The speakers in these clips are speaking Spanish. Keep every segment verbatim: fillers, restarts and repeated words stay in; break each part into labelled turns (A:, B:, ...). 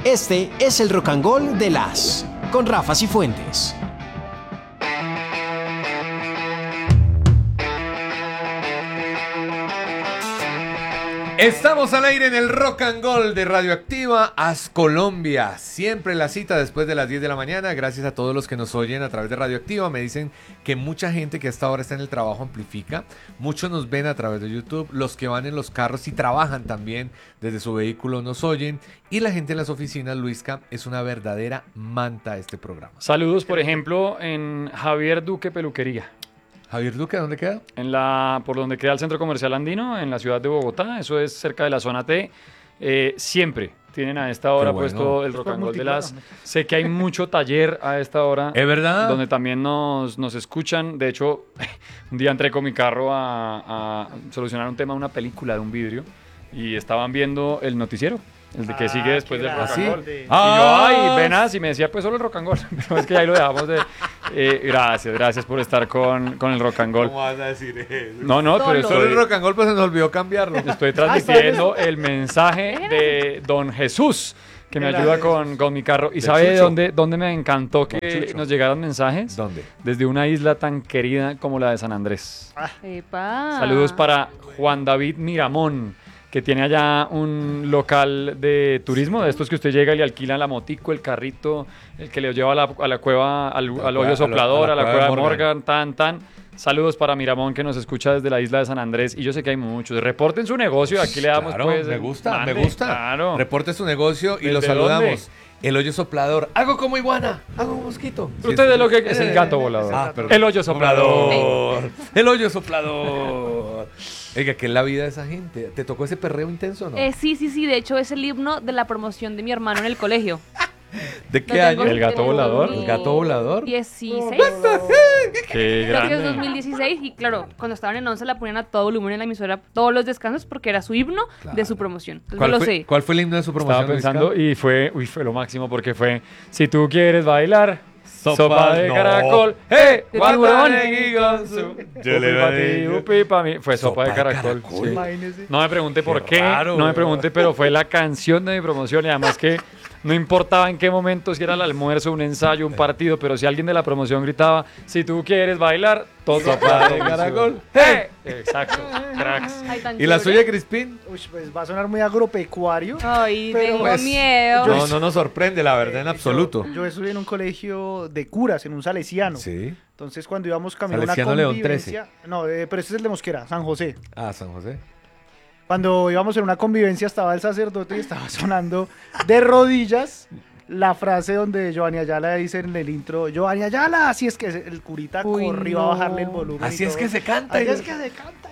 A: Este es el Rock and Roll de las con Rafa Cifuentes.
B: Estamos al aire en el Rock and Roll de Radioactiva As Colombia. Siempre la cita después de las diez de la mañana. Gracias a todos los que nos oyen a través de Radioactiva. Me dicen que mucha gente que hasta ahora está en el trabajo amplifica. Muchos nos ven a través de YouTube. Los que van en los carros y trabajan también desde su vehículo nos oyen. Y la gente en las oficinas, Luisca, es una verdadera manta a este programa.
C: Saludos, por ejemplo, en Javier Duque Peluquería.
B: Javier Duque, ¿dónde queda?
C: En la, por donde queda el Centro Comercial Andino, en la ciudad de Bogotá. Eso es cerca de la zona T. Eh, siempre tienen a esta hora bueno. puesto el Rock and Roll de las... Sé que hay mucho taller a esta hora.
B: ¿Es verdad?
C: Donde también nos, nos escuchan. De hecho, un día entré con mi carro a, a solucionar un tema de una película de un vidrio y estaban viendo el noticiero. El de que ah, sigue después del Rock and Roll. De... Ah, y yo, ay, venas, y me decía, pues solo el Rock and Roll. Pero es que ahí lo dejamos de... Eh, gracias, gracias por estar con, con el Rock and Roll.
B: ¿Cómo vas a decir eso?
C: No, no,
B: solo,
C: pero estoy...
B: Solo el Rock and Roll, pues se nos olvidó cambiarlo.
C: Estoy transmitiendo el mensaje de Don Jesús, que me ayuda con, con mi carro. ¿Y sabe de dónde, dónde me encantó que nos llegaran mensajes?
B: ¿Dónde?
C: Desde una isla tan querida como la de San Andrés.
D: Ah. Epa.
C: Saludos para Juan David Miramón, que tiene allá un local de turismo, de estos que usted llega y le alquila la motico, el carrito, el que le lleva a la, a la cueva, al, la al hoyo soplador, a la, a la cueva de Morgan. Morgan, tan, tan. Saludos para Miramón, que nos escucha desde la isla de San Andrés. Y yo sé que hay muchos. Reporten su negocio, aquí le damos
B: claro,
C: pues...
B: me gusta,
C: mande,
B: me gusta.
C: Claro.
B: Reporte su negocio y lo saludamos. ¿Dónde? El hoyo soplador. Hago como iguana, hago un mosquito.
C: Usted es lo que es el gato volador.
B: Ah,
C: el hoyo soplador.
B: El hoyo soplador. Oiga, ¿qué es la vida de esa gente? ¿Te tocó ese perreo intenso o no?
D: Eh, sí, sí, sí. De hecho, es el himno de la promoción de mi hermano en el colegio.
B: ¿De qué año?
C: ¿El gato volador?
B: ¿El gato volador?
D: dieciséis.
C: Qué grande.
D: Creo que es dos mil dieciséis. Y claro, cuando estaban en once la ponían a todo volumen en la emisora todos los descansos porque era su himno claro. de su promoción. Entonces,
B: ¿Cuál,
D: no lo
B: fue,
D: sé.
B: ¿Cuál fue el himno de su promoción?
C: Estaba pensando y fue, uy, fue lo máximo porque fue, si tú quieres bailar... Sopa, sopa de no. caracol, ¡eh!
D: De tiburón.
C: Yo le doy upi para mí. Fue sopa, sopa de caracol. De caracol. Sí. No me pregunté por qué, raro, no me pregunté, pero fue la canción de mi promoción y además que no importaba en qué momento, si era el almuerzo, un ensayo, un partido, pero si alguien de la promoción gritaba, si tú quieres bailar, todo sopa de caracol, ¡eh! Exacto, cracks.
B: ¿Y la suya, Crispín?
E: Uy, pues va a sonar muy agropecuario.
D: Ay,
E: pero
D: tengo
B: pues,
D: miedo.
B: No, no nos sorprende, la verdad, en absoluto.
E: Yo, yo estuve en un colegio de curas, en un salesiano.
B: Sí.
E: Entonces, cuando íbamos camino a una convivencia... No, eh, pero este es el de Mosquera, San José.
B: Ah, San José.
E: Cuando íbamos en una convivencia, estaba el sacerdote y estaba sonando de rodillas la frase donde Giovanni Ayala dice en el intro, Giovanni Ayala, así es que el curita Uy, corrió no. a bajarle el volumen.
B: Así es que se canta.
E: Así y... es que se canta.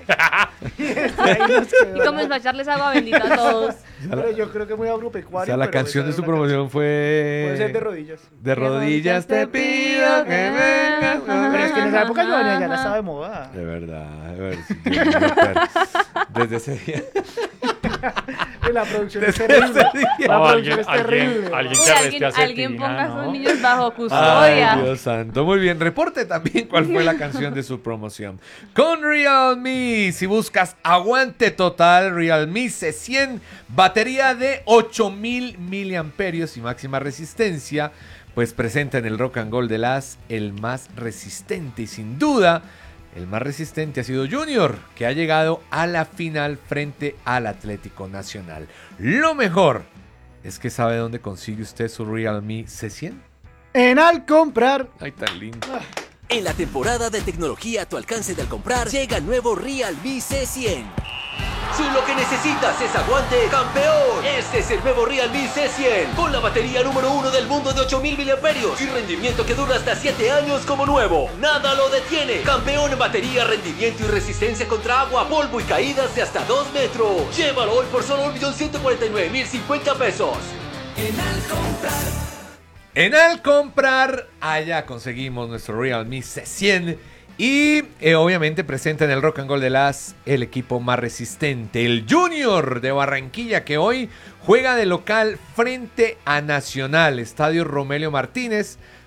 D: Y comenzó a echarles agua bendita a todos.
E: Pero yo creo que muy agropecuario.
B: O sea, la canción de su promoción fue...
E: Puede ser de rodillas.
B: De rodillas te pido que vengas.
E: Pero es que en esa época Giovanni Ayala estaba de moda.
B: De verdad, de verdad. Desde ese día...
E: La producción es terrible. La
C: no,
E: producción
C: alguien,
E: es terrible.
C: Alguien, alguien,
D: Uy,
C: que
D: alguien,
C: arreste a
D: alguien
C: Cetina,
D: ponga a
C: ¿no?
D: sus niños bajo custodia.
B: Ay, Dios santo. Muy bien, reporte también cuál fue la canción de su promoción. Con Realme, si buscas aguante total, Realme C cien, batería de ocho mil miliamperios y máxima resistencia, pues presenta en el Rock and Roll de las el más resistente y sin duda el más resistente ha sido Junior, que ha llegado a la final frente al Atlético Nacional. Lo mejor es que sabe dónde consigue usted su Realme C cien.
E: En Al Comprar.
B: Ay, tan lindo.
F: En la temporada de tecnología a tu alcance de Al Comprar, llega el nuevo Realme C cien. Si lo que necesitas es aguante, campeón, este es el nuevo Realme C cien, con la batería número uno del mundo de ocho mil miliamperios y rendimiento que dura hasta siete años como nuevo. Nada lo detiene. Campeón en batería, rendimiento y resistencia contra agua, polvo y caídas de hasta dos metros. Llévalo hoy por solo un millón ciento cuarenta y nueve mil cincuenta pesos. En Al Comprar.
B: En Al Comprar, allá conseguimos nuestro Realme C cien. Y eh, obviamente presenta en el Rock and Roll de las el equipo más resistente, el Junior de Barranquilla, que hoy juega de local frente a Nacional, Estadio Romelio Martínez.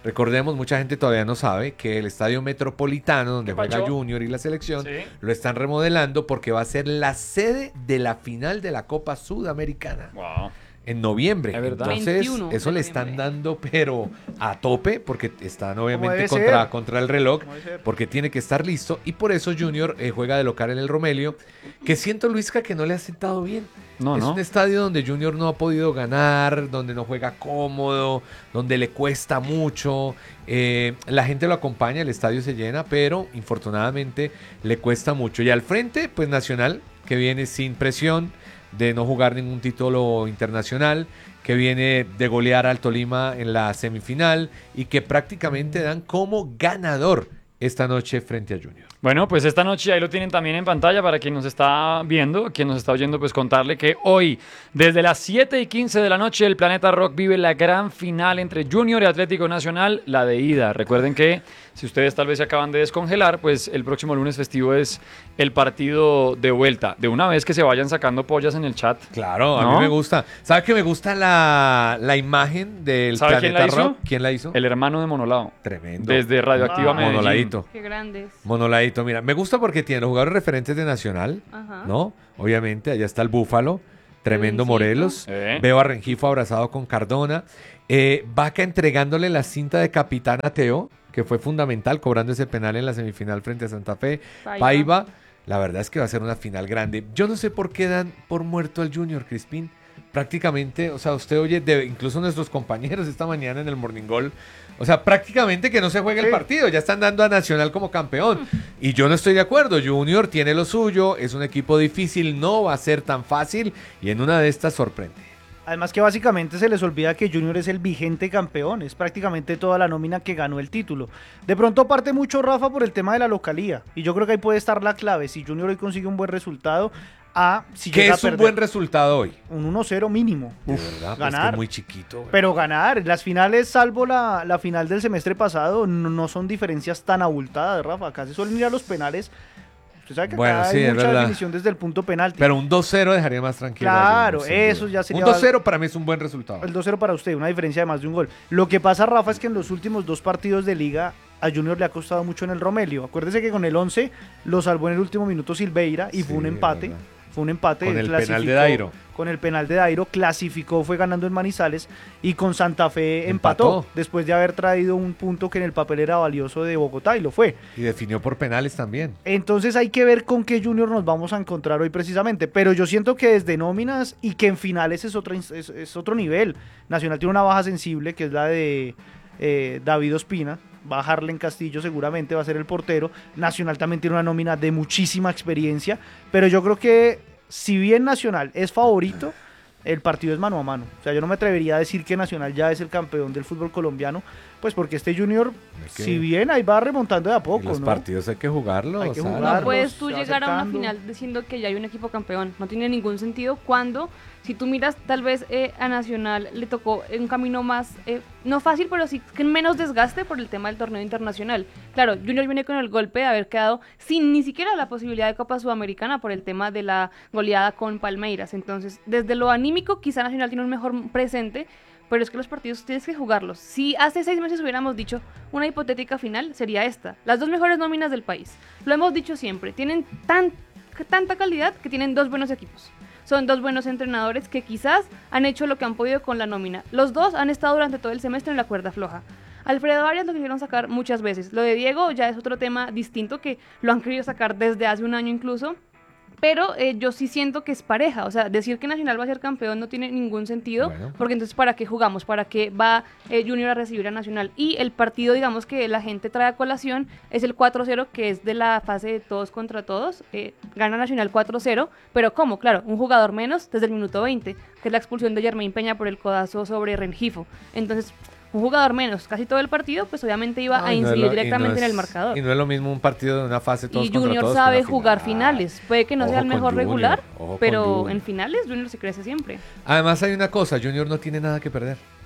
B: Recordemos, mucha gente todavía no sabe que el Estadio Metropolitano, donde juega
C: Pacho?
B: Junior y la selección,
C: Sí.
B: lo están remodelando porque va a ser la sede de la final de la Copa Sudamericana.
C: Wow.
B: En noviembre.
C: Es verdad.
B: Entonces,
D: veintiuno
B: eso
D: de
B: le están
D: noviembre.
B: dando, pero a tope, porque están obviamente
E: debe
B: contra,
E: ser.
B: contra el reloj,
E: Como debe ser.
B: porque tiene que estar listo. Y por eso Junior eh, juega de local en el Romelio, que siento, Luisca, que no le ha sentado bien.
C: No,
B: es
C: no.
B: un estadio donde Junior no ha podido ganar, donde no juega cómodo, donde le cuesta mucho. Eh, la gente lo acompaña, el estadio se llena, pero infortunadamente le cuesta mucho. Y al frente, pues Nacional, que viene sin presión de no jugar ningún título internacional, que viene de golear al Tolima en la semifinal y que prácticamente dan como ganador esta noche frente a Junior.
C: Bueno, pues esta noche ahí lo tienen también en pantalla para quien nos está viendo, quien nos está oyendo, pues contarle que hoy, desde las siete y quince de la noche, el Planeta Rock vive la gran final entre Junior y Atlético Nacional, la de ida. Recuerden que si ustedes tal vez se acaban de descongelar, pues el próximo lunes festivo es el partido de vuelta. De una vez que se vayan sacando pollas en el chat.
B: Claro, a
C: ¿No?
B: mí me gusta. ¿Sabe que me gusta la, la imagen del
C: ¿Sabe quién
B: Planeta
C: la hizo?
B: Rock? ¿Quién la hizo?
C: El hermano de Monolao.
B: Tremendo.
C: Desde Radioactiva
E: Ah,
C: Medellín.
B: Monoladito.
D: Qué grandes.
B: Monoladito, mira, me gusta porque tiene los jugadores referentes de Nacional,
D: Ajá.
B: ¿no? Obviamente, allá está el Búfalo, tremendo
D: Edwincito.
B: Morelos.
C: Eh.
B: Veo a Rengifo abrazado con Cardona. Eh, Vaca entregándole la cinta de capitán a Teo, que fue fundamental, cobrando ese penal en la semifinal frente a Santa Fe.
D: Paiva.
B: Paiva, la verdad es que va a ser una final grande. Yo no sé por qué dan por muerto al Junior, Crispín. Prácticamente, o sea, usted oye, de, incluso nuestros compañeros esta mañana en el Morning Goal, o sea, prácticamente que no se juegue el
E: Sí.
B: partido, ya están dando a Nacional como campeón. Y yo no estoy de acuerdo, Junior tiene lo suyo, es un equipo difícil, no va a ser tan fácil y en una de estas sorprende.
E: Además que básicamente se les olvida que Junior es el vigente campeón, es prácticamente toda la nómina que ganó el título. De pronto parte mucho Rafa por el tema de la localía, y yo creo que ahí puede estar la clave, si Junior hoy consigue un buen resultado, a si
B: ¿Qué
E: llega
B: es
E: a
B: un
E: perder
B: buen resultado hoy?
E: un uno cero mínimo.
B: De
E: Uf,
B: verdad, pues
E: ganar.
B: que es muy chiquito. güey.
E: Pero ganar, las finales, salvo la, la final del semestre pasado, no, no son diferencias tan abultadas, Rafa. Acá se suelen ir a los penales. Usted sabe que
B: Bueno,
E: acá
B: sí,
E: hay
B: es
E: mucha
B: verdad.
E: definición desde el punto penalti.
B: Pero un dos cero dejaría más tranquilo. a
E: Claro,
B: Junior, sin
E: eso
B: duda.
E: ya sería-
B: Un dos cero para mí es un buen resultado.
E: El dos cero para usted, una diferencia de más de un gol. Lo que pasa, Rafa, es que en los últimos dos partidos de liga a Junior le ha costado mucho en el Romelio. Acuérdese que con el once lo salvó en el último minuto Silveira y
B: Sí,
E: fue un
B: es
E: empate.
B: verdad.
E: Fue un empate.
B: Con el
E: clasificó-
B: penal de Dairo.
E: Con el penal de Dairo, clasificó, fue ganando en Manizales y con Santa Fe empató,
B: Empató.
E: después de haber traído un punto que en el papel era valioso de Bogotá y lo fue.
B: Y definió por penales también.
E: Entonces hay que ver con qué Junior nos vamos a encontrar hoy precisamente. Pero yo siento que desde nóminas y que en finales es, otra, ins- es, es otro nivel. Nacional tiene una baja sensible que es la de eh, David Ospina. Va a Harlen Castillo seguramente, va a ser el portero. Nacional también tiene una nómina de muchísima experiencia. Pero yo creo que si bien Nacional es favorito, el partido es mano a mano. O sea, yo no me atrevería a decir que Nacional ya es el campeón del fútbol colombiano, pues porque este Junior,
B: Es que-
E: si bien ahí va remontando de a
B: Y
E: poco,
B: los
E: ¿no?
B: partidos hay que jugarlos.
E: Hay que
B: Sara.
E: jugarlos.
D: No puedes tú
E: se va
D: llegar a una
E: acercando.
D: final diciendo que ya hay un equipo campeón. No tiene ningún sentido cuando, si tú miras, tal vez eh, a Nacional le tocó un camino más, eh, no fácil, pero sí que menos desgaste por el tema del torneo internacional. Claro, Junior viene con el golpe de haber quedado sin ni siquiera la posibilidad de Copa Sudamericana por el tema de la goleada con Palmeiras. Entonces, desde lo anímico, quizá Nacional tiene un mejor presente, pero es que los partidos tienes que jugarlos. Si hace seis meses hubiéramos dicho una hipotética final, sería esta. Las dos mejores nóminas del país. Lo hemos dicho siempre. Tienen tan, tanta calidad que tienen dos buenos equipos. Son dos buenos entrenadores que quizás han hecho lo que han podido con la nómina. Los dos han estado durante todo el semestre en la cuerda floja. Alfredo Arias lo quisieron sacar muchas veces. Lo de Diego ya es otro tema distinto que lo han querido sacar desde hace un año incluso. Pero eh, yo sí siento que es pareja, o sea, decir que Nacional va a ser campeón no tiene ningún sentido,
B: Bueno.
D: porque entonces ¿para qué jugamos? ¿Para qué va eh, Junior a recibir a Nacional? Y el partido, digamos, que la gente trae a colación es el cuatro cero, que es de la fase de todos contra todos, eh, gana Nacional cuatro cero, pero ¿cómo? Claro, un jugador menos desde el minuto veinte, que es la expulsión de Jermaine Peña por el codazo sobre Rengifo. Entonces, un jugador menos casi todo el partido, pues obviamente iba
B: No,
D: a
B: y no es
D: incidir
B: lo- y
D: directamente
B: no
D: en el
B: es-
D: marcador.
B: Y no es lo mismo un partido de una fase todos
D: Y
B: contra
D: Junior
B: todos que
D: sabe
B: una
D: jugar
B: final.
D: finales. Puede que no
B: Ojo
D: sea el
B: con
D: mejor
B: Junior,
D: regular,
B: ojo con
D: pero
B: Junior.
D: en finales Junior se crece siempre.
B: Además hay una cosa, Junior no tiene nada que perder.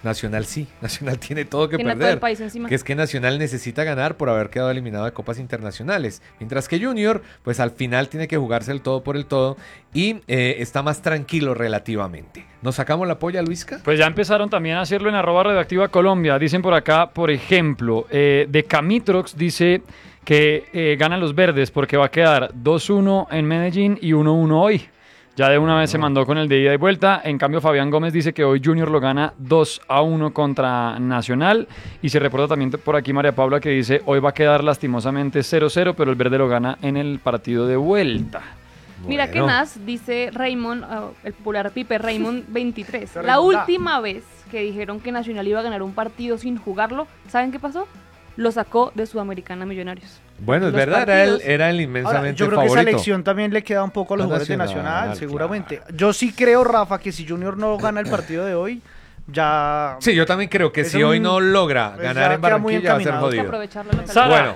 B: Nacional sí, Nacional tiene todo que
D: Tiene todo
B: perder.
D: el país encima.
B: Que es que Nacional necesita ganar por haber quedado eliminado de copas internacionales. Mientras que Junior, pues al final tiene que jugarse el todo por el todo y eh, está más tranquilo relativamente. ¿Nos sacamos la polla, Luisca?
C: Pues ya empezaron también a hacerlo en arroba Radioactiva Colombia. Dicen por acá, por ejemplo, eh, de Camitrox dice que eh, ganan los verdes porque va a quedar dos uno en Medellín y uno uno hoy. Ya de una vez se mandó con el de ida y vuelta. En cambio, Fabián Gómez dice que hoy Junior lo gana dos a uno contra Nacional. Y se reporta también por aquí María Paula que dice hoy va a quedar lastimosamente cero cero, pero el verde lo gana en el partido de vuelta.
D: Mira
B: Bueno.
D: qué más, dice Raymond, uh, el popular Pipe Raymond veintitrés. La
E: Raymond.
D: última vez que dijeron que Nacional iba a ganar un partido sin jugarlo, ¿saben qué pasó? Lo sacó de Sudamericana Millonarios.
B: Bueno, es
D: Los
B: verdad, era el,
D: partidos.
B: era el
E: Ahora,
B: inmensamente
E: yo creo
B: favorito.
E: que esa elección también le queda un poco a los
B: A
E: jugadores de
B: Nacional,
E: Nacional, seguramente. Yo sí creo, Rafa, que si Junior no gana el partido de hoy, ya...
B: Sí, yo también creo que
E: Es
B: si
E: un-
B: hoy no logra
E: pues
B: ganar
E: ya
B: en
E: queda muy
B: Barranquilla va a ser
E: encaminado.
D: Hay que
B: jodido.
D: aprovecharlo. lo que
C: Sara.
B: Bueno.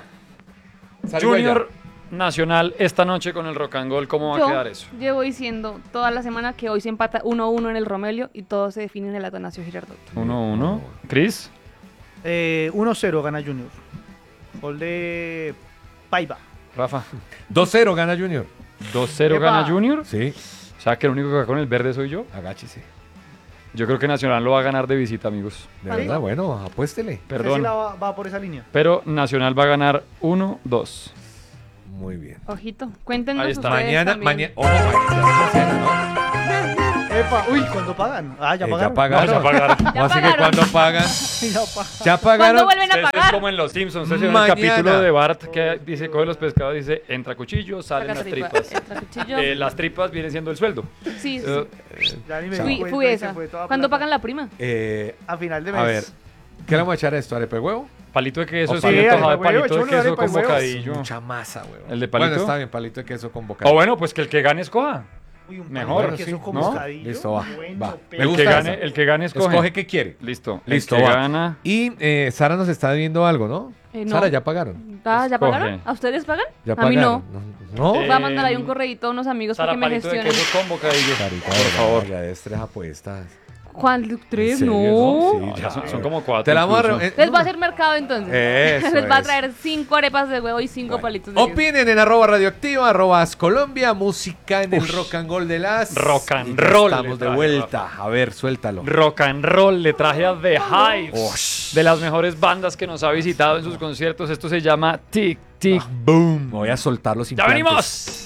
C: Junior Nacional esta noche con el Rock and Roll, ¿cómo va
D: Yo
C: a quedar eso?
D: llevo diciendo toda la semana que hoy se empata uno uno en el Romelio y todo se define en el Atanasio Girardot.
C: uno uno. ¿Cris?
E: Eh, uno cero gana Junior. Gol de Paiva.
C: Rafa.
B: dos cero gana Junior.
C: dos cero
E: Epa.
C: gana Junior.
B: Sí,
C: O sea que el único que va con el verde soy yo.
B: agáchese.
C: Yo creo que Nacional lo va a ganar de visita, amigos.
B: De
D: ¿Ah,
B: verdad,
D: sí?
B: bueno, apuéstele.
E: Ese sí
C: Perdón.
E: la va, va por esa línea.
C: Pero Nacional va a ganar uno dos.
B: Muy bien.
D: Ojito, cuéntenos
C: Ahí está.
D: ustedes
B: Mañana,
D: también.
B: mañana. Oh, mañana es ¿no?
E: Epa, uy, ¿cuándo pagan? Ah, ya
B: Eh,
E: pagaron.
B: ya pagaron.
C: Vamos a pagar.
D: Ya
B: Así que
D: pagaron.
B: cuando pagan,
E: Ya pa-
B: ya
D: ¿Cuándo
B: pagaron.
D: vuelven a
C: Esto es
D: pagar?
C: como en Los Simpsons. Ustedes vieron
B: Mañana.
C: el capítulo de Bart que dice, coge los pescados y dice, entra cuchillo, salen
D: Saca
C: las
D: tripa,
C: tripas.
D: entra cuchillo.
C: Eh, las tripas vienen siendo el sueldo.
D: Sí, sí,
C: Eh,
D: sí.
E: ya ni me
D: Fui,
E: di cuenta
D: fui
E: y se
D: esa.
E: fue toda
D: ¿Cuándo
E: plata.
D: pagan la prima?
B: Eh,
E: A final de mes.
B: a ver, ¿qué le vamos a echar a esto? ¿Arepe de huevo?
C: Palito de queso,
B: O
C: es
B: palito.
C: un
B: Sí,
C: antojado de
E: arepa de huevo,
C: palito de
E: échale
C: queso
E: arepa de
C: con
E: huevo.
C: bocadillo.
B: Mucha masa, huevón.
C: ¿El de palito?
B: Bueno, está bien, palito de queso con bocadillo.
C: O bueno, pues que el que gane escoja.
E: Uy, un
C: Mejor,
E: palito de queso
B: sí,
E: con
C: ¿no?
E: bocadillo.
B: Listo, va,
E: Bueno,
B: va.
E: pero-
B: Me
C: El que
B: gusta
C: gane,
B: esa.
C: el que gane escoge.
B: Escoge qué quiere.
C: Listo.
B: Listo,
C: el que
B: va.
C: gana.
B: Y eh, Sara nos está viendo algo, ¿no?
D: Eh, no.
B: Sara, ya pagaron.
D: Ah, ¿ya
C: Escoge.
D: pagaron? ¿A ustedes pagan?
B: Ya
D: a mí no.
B: pagaron. No.
C: Eh,
D: Voy a mandar ahí un correíto a unos amigos
C: Sara,
D: para que me
C: palito de
D: gestionen.
C: queso con bocadillo.
B: Sarita,
C: por
B: de verdad,
C: favor.
B: Ya des tres apuestas.
D: Juan, tres,
B: serio,
D: no.
B: no?
C: Sí, ya son, son como cuatro.
B: Te la vamos a
C: incluso.
B: re- eh,
D: Les va a hacer mercado entonces.
B: Eso
D: Les va a
B: es.
D: traer cinco arepas de huevo y cinco
B: Bueno.
D: palitos de queso.
B: Opinen en arroba radioactiva, arroba as Colombia, música en el rock and roll de las.
C: Rock and
B: Y ya
C: roll
B: Estamos
C: le
B: de
C: traje,
B: vuelta. A ver, suéltalo.
C: Rock and roll, le traje a The Hives,
B: Osh.
C: de las mejores bandas que nos ha visitado en sus conciertos. Esto se llama Tic Tic Boom.
B: Voy a soltar los
C: ¡Ya
B: implantes.
C: venimos!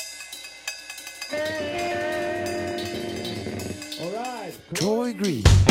A: Troy Green.